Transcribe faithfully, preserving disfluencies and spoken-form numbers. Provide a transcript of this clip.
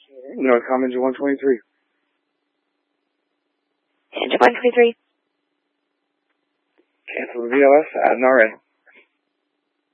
Northcom engine one twenty-three. Engine one twenty-three. Cancel the V L S, add an R A.